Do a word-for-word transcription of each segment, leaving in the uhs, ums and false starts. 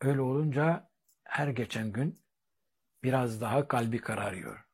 Öyle olunca her geçen gün biraz daha kalbi kararıyor.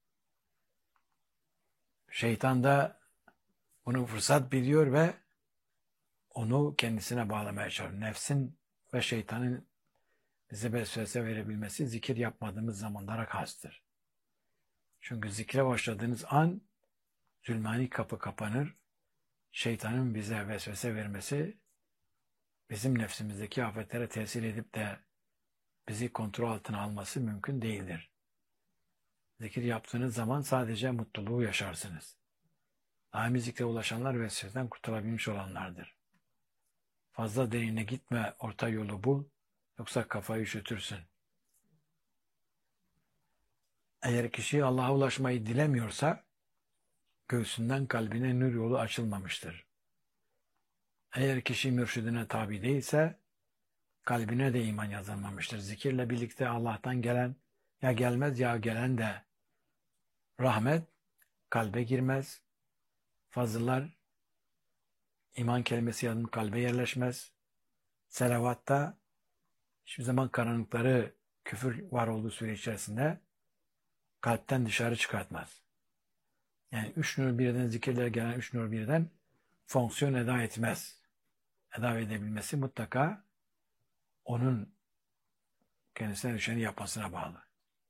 Şeytan da bunu fırsat biliyor ve onu kendisine bağlamaya çalışıyor. Nefsin ve şeytanın bize vesvese verebilmesi zikir yapmadığımız zamanlara hastır. Çünkü zikre başladığınız an zulmani kapı kapanır. Şeytanın bize vesvese vermesi bizim nefsimizdeki afetlere tesir edip de bizi kontrol altına alması mümkün değildir. Zikir yaptığınız zaman sadece mutluluğu yaşarsınız. Daimi zikre ulaşanlar vesveseden kurtulabilmiş olanlardır. Fazla derine gitme, orta yolu bul, yoksa kafayı üşütürsün. Eğer kişi Allah'a ulaşmayı dilemiyorsa, göğsünden kalbine nur yolu açılmamıştır. Eğer kişi mürşidine tabi değilse, kalbine de iman yazılmamıştır. Zikirle birlikte Allah'tan gelen, ya gelmez ya gelen de rahmet kalbe girmez. Fazıllar, iman kelimesi yazın kalbe yerleşmez. Selavatta hiçbir zaman karanlıkları, küfür var olduğu süre içerisinde kalpten dışarı çıkartmaz. Yani üç nur birden zikirlere gelen üç nur birden fonksiyon eda etmez. Eda edebilmesi mutlaka onun kendisine düşeni yapmasına bağlı.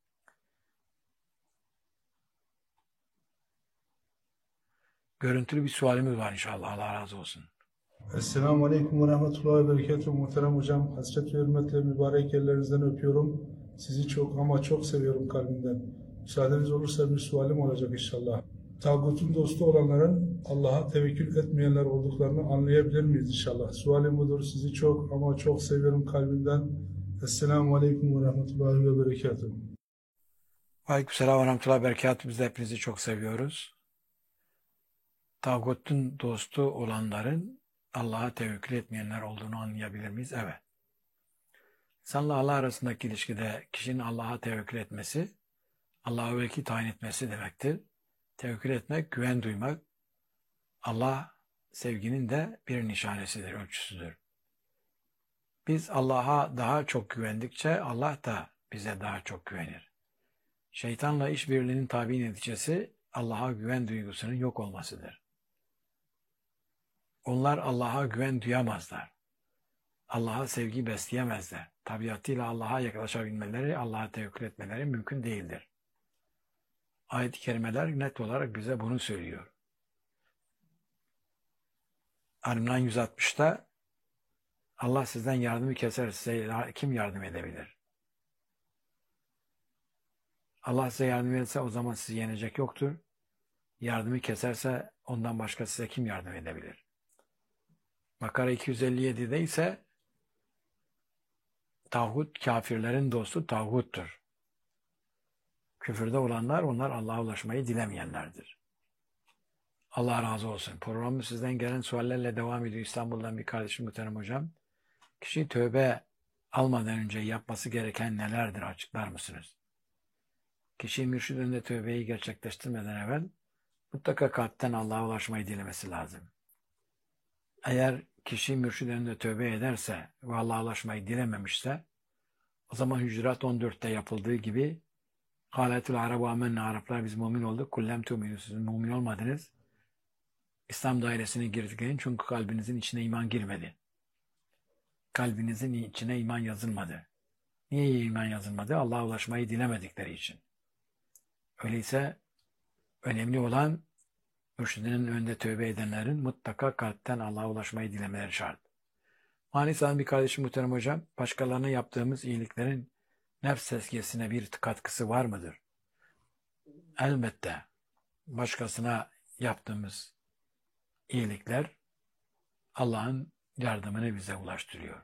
Görüntülü bir sualimiz var inşallah. Allah razı olsun. Esselamu Aleyküm ve Rahmetullahi ve Berekatuhu. Muhterem hocam, hasret ve hürmetle mübarek ellerinizden öpüyorum. Sizi çok ama çok seviyorum kalbimden. Müsaadeniz olursa bir sualim olacak inşallah. Tağutun dostu olanların Allah'a tevekkül etmeyenler olduklarını anlayabilir miyiz inşallah? Sualim budur. Sizi çok ama çok seviyorum kalbimden. Esselamu Aleyküm ve Rahmetullahi ve Berekatuhu. Aleykümselam ve Rahmetullahi ve Berekatuhu. Biz de hepinizi çok seviyoruz. Tağutun dostu olanların Allah'a tevekkül etmeyenler olduğunu anlayabilir miyiz? Evet. İnsanla Allah arasındaki ilişkide kişinin Allah'a tevekkül etmesi, Allah'a vekil tayin etmesi demektir. Tevekkül etmek, güven duymak, Allah sevginin de bir nişanesidir, ölçüsüdür. Biz Allah'a daha çok güvendikçe Allah da bize daha çok güvenir. Şeytanla işbirliğinin tabi neticesi Allah'a güven duygusunun yok olmasıdır. Onlar Allah'a güven duyamazlar. Allah'a sevgi besleyemezler. Tabiatıyla Allah'a yaklaşabilmeleri, Allah'a tevekkül etmeleri mümkün değildir. Ayet-i kerimeler net olarak bize bunu söylüyor. Al-İmran yüz altmışta Allah sizden yardımı keser, size kim yardım edebilir? Allah size yardım ederse o zaman sizi yenecek yoktur. Yardımı keserse ondan başka size kim yardım edebilir? Bakara iki yüz elli yedide ise tağut kafirlerin dostu tağuttur. Küfürde olanlar onlar Allah'a ulaşmayı dilemeyenlerdir. Allah razı olsun. Programı sizden gelen suallerle devam ediyor. İstanbul'dan bir kardeşim muhterem hocam. Kişi tövbe almadan önce yapması gereken nelerdir açıklar mısınız? Kişi mürşid önünde tövbeyi gerçekleştirmeden evvel mutlaka kalpten Allah'a ulaşmayı dilemesi lazım. Eğer kişi mürşid önünde tövbe ederse ve Allah'a ulaşmayı dilememişse o zaman Hücurat on dörtte yapıldığı gibi Kâletül Arabu amennâ Araplar biz mümin olduk. Kullem tu'minû siz mümin olmadınız. İslam dairesine girdiklerin çünkü kalbinizin içine iman girmedi. Kalbinizin içine iman yazılmadı. Niye iman yazılmadı? Allah'a ulaşmayı dilemedikleri için. Öyleyse önemli olan mürşidinin önünde tövbe edenlerin mutlaka kalpten Allah'a ulaşmayı dilemeleri şart. Manisa'nın bir kardeşim muhterem hocam, başkalarına yaptığımız iyiliklerin nefs tezkiyesine bir katkısı var mıdır? Elbette başkasına yaptığımız iyilikler Allah'ın yardımını bize ulaştırıyor.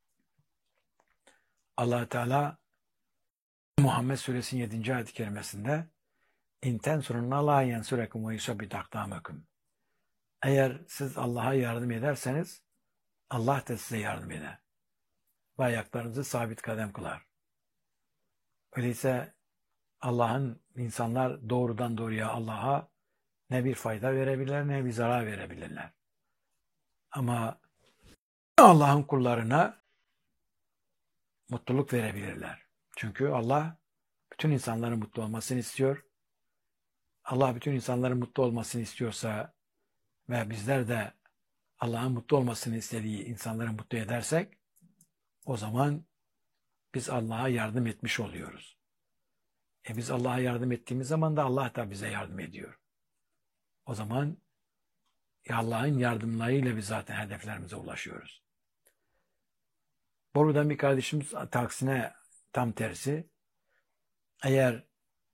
Allah Teala Muhammed Suresinin yedinci ayet-i kerimesinde İn tensurunna la yensurekum ve yusabbit akdamakum. Eğer siz Allah'a yardım ederseniz Allah da size yardım eder. Ve ayaklarınızı sabit kadem kılar. Öyleyse Allah'ın insanlar doğrudan doğruya Allah'a ne bir fayda verebilirler ne bir zarar verebilirler. Ama Allah'ın kullarına mutluluk verebilirler. Çünkü Allah bütün insanların mutlu olmasını istiyor. Allah bütün insanların mutlu olmasını istiyorsa ve bizler de Allah'ın mutlu olmasını istediği insanları mutlu edersek o zaman biz Allah'a yardım etmiş oluyoruz. E biz Allah'a yardım ettiğimiz zaman da Allah da bize yardım ediyor. O zaman Allah'ın yardımlarıyla biz zaten hedeflerimize ulaşıyoruz. Buradan bir kardeşimiz aksine tam tersi. Eğer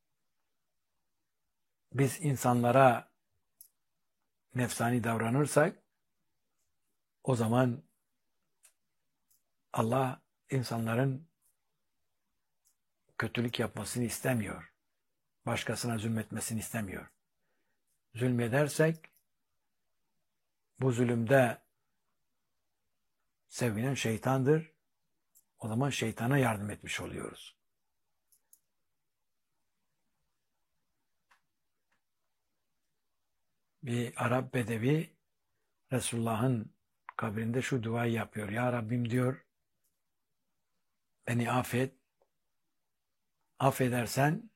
biz insanlara nefsani davranırsak o zaman Allah insanların kötülük yapmasını istemiyor. Başkasına zulmetmesini istemiyor. Zulmedersek bu zulümde sevinen şeytandır. O zaman şeytana yardım etmiş oluyoruz. Bir Arap bedevi Resulullah'ın kabrinde şu duayı yapıyor. Ya Rabbim diyor, beni affet. Affedersen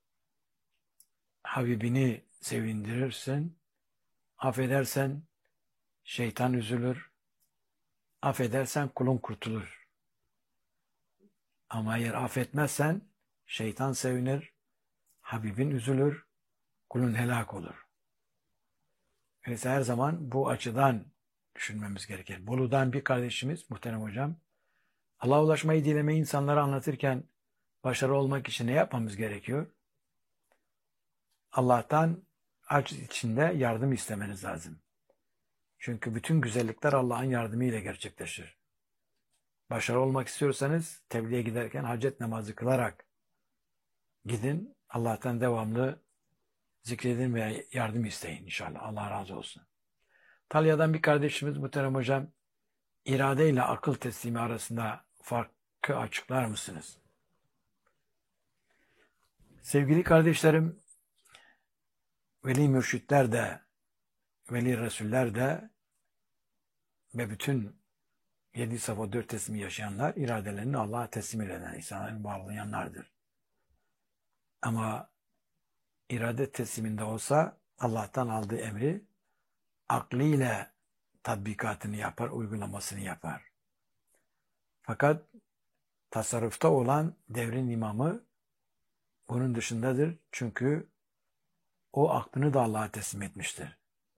Habibini sevindirirsin. Affedersen şeytan üzülür. Affedersen kulun kurtulur. Ama eğer affetmezsen şeytan sevinir, Habibin üzülür, kulun helak olur. Öyleyse her zaman bu açıdan düşünmemiz gerekir. Bolu'dan bir kardeşimiz, muhterem hocam, Allah'a ulaşmayı dilemeyi insanlara anlatırken başarılı olmak için ne yapmamız gerekiyor? Allah'tan aç içinde yardım istemeniz lazım. Çünkü bütün güzellikler Allah'ın yardımıyla gerçekleşir. Başarılı olmak istiyorsanız tebliğe giderken hacet namazı kılarak gidin. Allah'tan devamlı zikredin ve yardım isteyin inşallah. Allah razı olsun. Talya'dan bir kardeşimiz muhterem hocam, irade ile akıl teslimi arasında farkı açıklar mısınız? Sevgili kardeşlerim, veli mürşitler de, veli resuller de ve bütün yedi safa dört teslimi yaşayanlar iradelerini Allah'a teslim eden insanların bağlayanlardır. Ama irade tesliminde olsa Allah'tan aldığı emri aklıyla tatbikatını yapar, uygulamasını yapar. Fakat tasarrufta olan devrin imamı bunun dışındadır. Çünkü o aklını da Allah'a teslim etmiştir.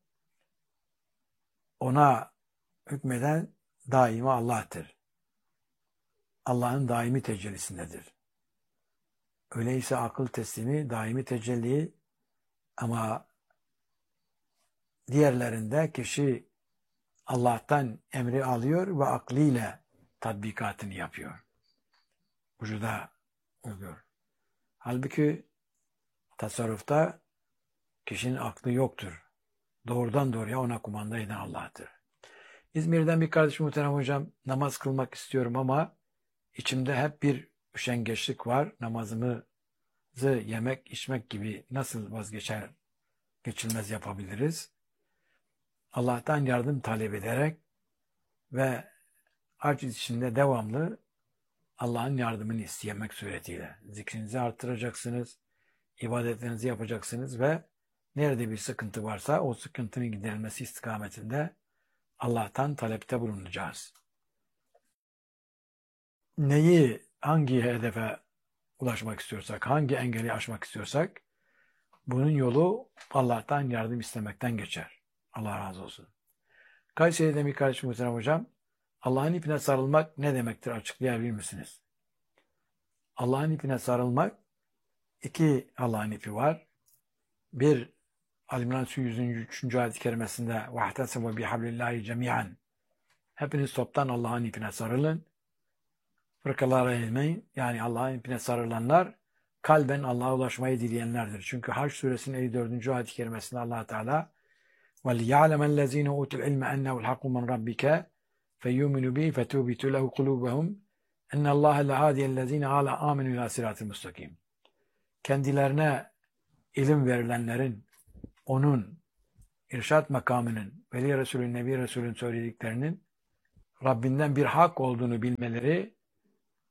Ona hükmeden daima Allah'tır. Allah'ın daimi tecellisindedir. Öyleyse akıl teslimi daimi tecelli, ama diğerlerinde kişi Allah'tan emri alıyor ve aklıyla tatbikatını yapıyor. Vücuda uyuyor. Halbuki tasarrufta kişinin aklı yoktur. Doğrudan doğruya ona kumanda eden Allah'tır. İzmir'den bir kardeşim muhterem hocam, namaz kılmak istiyorum ama içimde hep bir üşengeçlik var. Namazımızı yemek, içmek gibi nasıl vazgeçer, geçilmez yapabiliriz? Allah'tan yardım talep ederek ve aciz içinde devamlı Allah'ın yardımını istemek suretiyle zikrinizi artıracaksınız, ibadetlerinizi yapacaksınız ve nerede bir sıkıntı varsa o sıkıntının giderilmesi istikametinde Allah'tan talepte bulunacağız. Neyi, hangi hedefe ulaşmak istiyorsak, hangi engeli aşmak istiyorsak bunun yolu Allah'tan yardım istemekten geçer. Allah razı olsun. Kayseri'de bir kardeşim muhterem hocam, Allah'ın ipine sarılmak ne demektir, açıklayabilir misiniz? Allah'ın ipine sarılmak, iki Allah'ın ipi var. Bir, Al-İmran yüz üçüncü ayet-i kerimesinde وَاَحْتَسِمُوا بِحَبْلِ اللّٰهِ جَمِيعًا hepiniz toptan Allah'ın ipine sarılın. Fırkalara eğilmeyin. Yani Allah'ın ipine sarılanlar kalben Allah'a ulaşmayı dileyenlerdir. Çünkü Hac suresinin elli dördüncü ayet-i kerimesinde Allah Teala وَلِيَعْلَمَ الَّذ۪ينَ اُوتُوا الْعِلْمَ اَنَّهُ الْحَقُّ مِنْ رَبِّكَ فَيُؤْمِنُوا بِهِ فَتُوبِتُ لَهُ قُلُوبَهُمْ اَنَّ اللّٰهَ لَهَادِيَ الَّذ۪ينَ عَلَى آمِنُوا اِلٰى صِرَاطِ الْمُسْتَقِيمِ kendilerine ilim verilenlerin, onun irşat makamının, Veli Resulü, Nebi Resulü'nün söylediklerinin Rabbinden bir hak olduğunu bilmeleri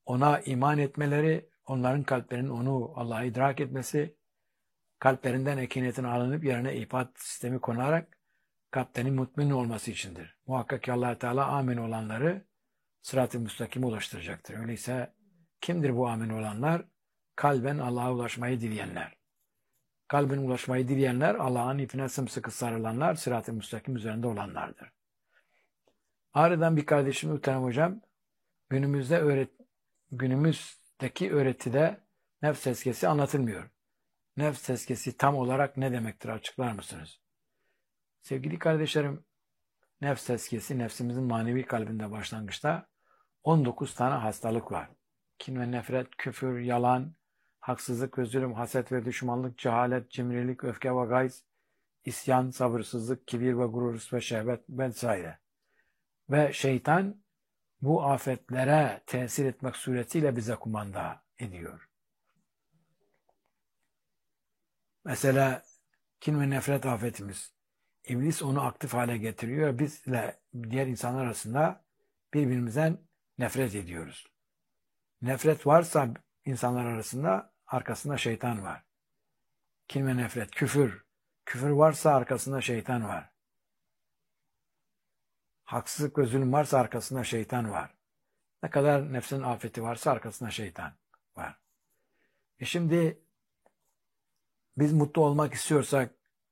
ona iman etmeleri, onların kalplerinin onu Allah'a idrak etmesi, kalplerinden ekiniyetin alınıp yerine ipat sistemi konarak kalplerinin mutmain olması içindir. Muhakkak ki Allah Teala amin olanları sırat-ı müstakime ulaştıracaktır. Öyleyse kimdir bu amin olanlar? Kalben Allah'a ulaşmayı dileyenler. Kalben ulaşmayı dileyenler, Allah'ın ipine sımsıkı sarılanlar, sırat-ı müstakim üzerinde olanlardır. Ağrı'dan bir kardeşim Muhterem Hocam, günümüzde öğret günümüzdeki öğretide nefs tezkiyesi anlatılmıyor. Nefs tezkiyesi tam olarak ne demektir? Açıklar mısınız? Sevgili kardeşlerim, nefs tezkiyesi nefsimizin manevi kalbinde başlangıçta on dokuz tane hastalık var. Kin ve nefret, küfür, yalan, haksızlık ve zulüm, haset ve düşmanlık, cehalet, cimrilik, öfke ve gayz, isyan, sabırsızlık, kibir ve gurur ve şehvet vesaire. Ve şeytan bu afetlere tesir etmek suretiyle bize kumanda ediyor. Mesela kin ve nefret afetimiz. İblis onu aktif hale getiriyor. Bizle diğer insanlar arasında birbirimizden nefret ediyoruz. Nefret varsa insanlar arasında arkasında şeytan var. Kin ve nefret, küfür. Küfür varsa arkasında şeytan var. Haksızlık ve zulüm varsa arkasında şeytan var. Ne kadar nefsin afeti varsa arkasında şeytan var. E şimdi biz mutlu olmak istiyorsak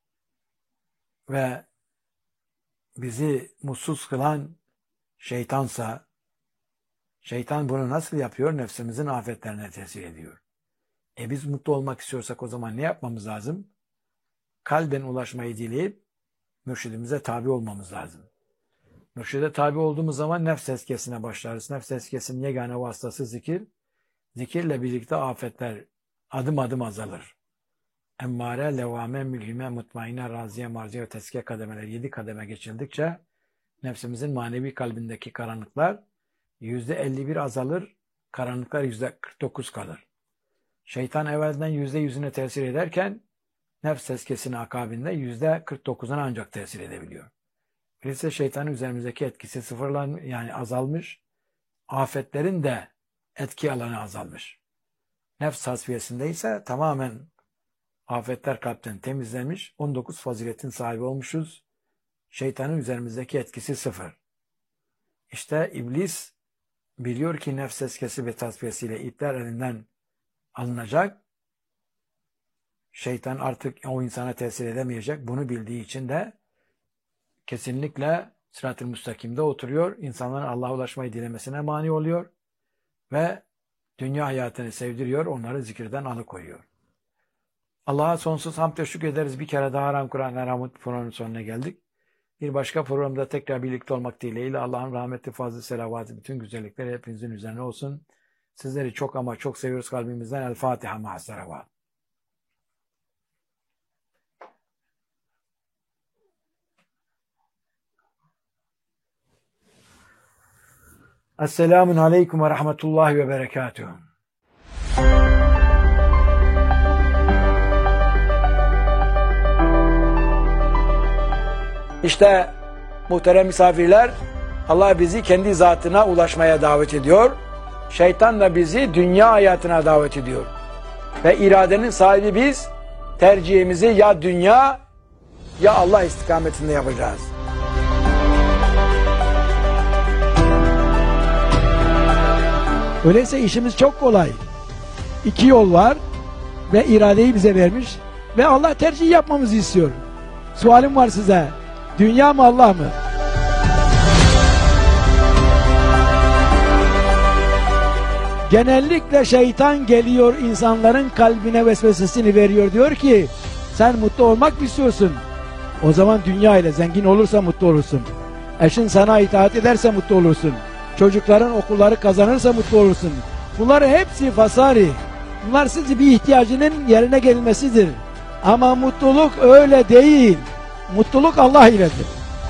ve bizi mutsuz kılan şeytansa, şeytan bunu nasıl yapıyor? Nefsimizin afetlerine tesir ediyor. E biz mutlu olmak istiyorsak o zaman ne yapmamız lazım? Kalben ulaşmayı dileyip mürşidimize tabi olmamız lazım. Mürşide tabi olduğumuz zaman nefs tezkiyesine başlarız. Nefs tezkiyesinin yegane vasıtası zikir. Zikirle birlikte afetler adım adım azalır. Emmare, levame, mülhime, mutmaine, raziye, marziye ve tezkiye kademeleri yedi kademe geçildikçe nefsimizin manevi kalbindeki karanlıklar yüzde elli bir azalır, karanlıklar yüzde kırk dokuz kalır. Şeytan evvelden yüzde yüzüne tesir ederken nefs tezkiyesinin akabinde yüzde kırk dokuzuna ancak tesir edebiliyor. Öyleyse şeytanın üzerimizdeki etkisi sıfırlan yani azalmış, afetlerin de etki alanı azalmış. Nefs tasfiyesinde ise tamamen afetler kalpten temizlenmiş, on dokuz faziletin sahibi olmuşuz. Şeytanın üzerimizdeki etkisi sıfır. İşte iblis biliyor ki nefs tezkiyesi ve tasfiyesiyle ipler elinden alınacak. Şeytan artık o insana tesir edemeyecek. Bunu bildiği için de kesinlikle sırat-ı müstakimde oturuyor. İnsanların Allah'a ulaşmayı dilemesine mani oluyor. Ve dünya hayatını sevdiriyor. Onları zikirden alıkoyuyor. Allah'a sonsuz hamd ve şükür ederiz. Bir kere daha Haram Kur'an Haramut programının sonuna geldik. Bir başka programda tekrar birlikte olmak dileğiyle Allah'ın rahmeti, fazlı, selavatı, bütün güzellikleri hepinizin üzerine olsun. Sizleri çok ama çok seviyoruz kalbimizden. El Fatiha ma'as-salavat. Esselamun aleyküm ve rahmetullahi ve berekatuhu. İşte muhterem misafirler, Allah bizi kendi zatına ulaşmaya davet ediyor. Şeytan da bizi dünya hayatına davet ediyor. Ve iradenin sahibi biz, tercihimizi ya dünya ya Allah istikametinde yapacağız. Öyleyse işimiz çok kolay. İki yol var ve iradeyi bize vermiş ve Allah tercih yapmamızı istiyor. Sualim var size. Dünya mı Allah mı? Genellikle şeytan geliyor insanların kalbine vesvesesini veriyor. Diyor ki sen mutlu olmak mı istiyorsun? O zaman dünya ile zengin olursa mutlu olursun. Eşin sana itaat ederse mutlu olursun. Çocukların okulları kazanırsa mutlu olursun. Bunlar hepsi fasari. Bunlar sizin bir ihtiyacının yerine gelmesidir. Ama mutluluk öyle değil. Mutluluk Allah iledir.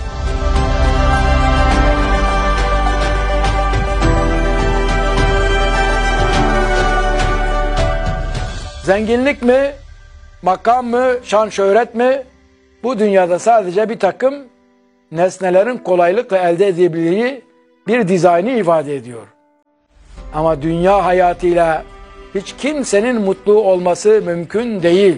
Zenginlik mi, makam mı, şan şöhret mi? Bu dünyada sadece bir takım nesnelerin kolaylıkla elde edebildiği bir dizaynı ifade ediyor. Ama dünya hayatıyla hiç kimsenin mutlu olması mümkün değil.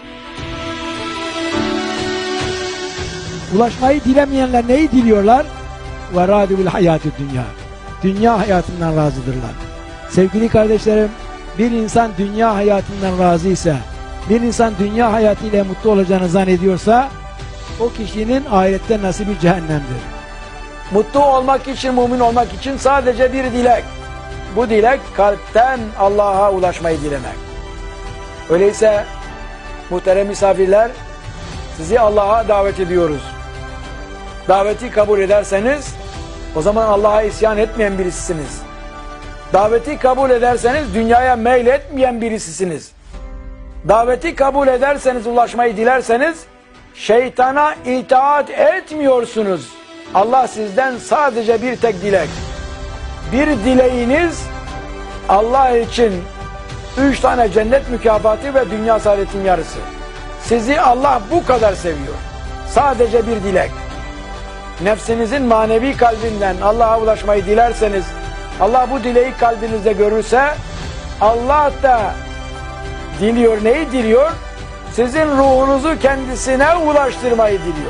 Ulaşmayı dilemeyenler neyi diliyorlar? Ve râdivul hayâtü dünya. Dünya hayatından razıdırlar. Sevgili kardeşlerim, bir insan dünya hayatından razı ise, bir insan dünya hayatıyla mutlu olacağını zannediyorsa, o kişinin ahirette nasibi cehennemdir. Mutlu olmak için, mümin olmak için sadece bir dilek. Bu dilek kalpten Allah'a ulaşmayı dilemek. Öyleyse muhterem misafirler, sizi Allah'a davet ediyoruz. Daveti kabul ederseniz o zaman Allah'a isyan etmeyen birisisiniz. Daveti kabul ederseniz dünyaya meyletmeyen birisisiniz. Daveti kabul ederseniz, ulaşmayı dilerseniz şeytana itaat etmiyorsunuz. Allah sizden sadece bir tek dilek. Bir dileğiniz Allah için üç tane cennet mükafatı ve dünya saadetin yarısı. Sizi Allah bu kadar seviyor. Sadece bir dilek. Nefsinizin manevi kalbinden Allah'a ulaşmayı dilerseniz, Allah bu dileği kalbinizde görürse, Allah da diliyor. Neyi diliyor? Sizin ruhunuzu kendisine ulaştırmayı diliyor.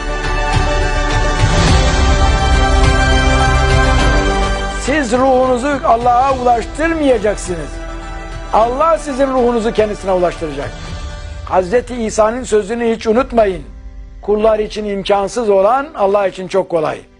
Siz ruhunuzu Allah'a ulaştırmayacaksınız. Allah sizin ruhunuzu kendisine ulaştıracak. Hazreti İsa'nın sözünü hiç unutmayın. Kullar için imkansız olan Allah için çok kolay.